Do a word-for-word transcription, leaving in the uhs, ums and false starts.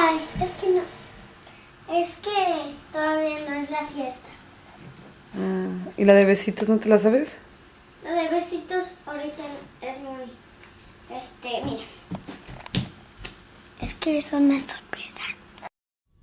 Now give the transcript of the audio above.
Ay, es que no. Es que todavía no es la fiesta. Ah, ¿y la de besitos no te la sabes? La de besitos ahorita es muy... Este, mira. Es que son más...